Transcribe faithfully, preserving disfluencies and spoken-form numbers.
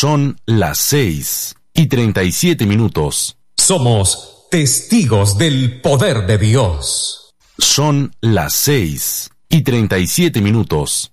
Son las seis y treinta y siete minutos. Somos testigos del poder de Dios. Son las seis y treinta y siete minutos.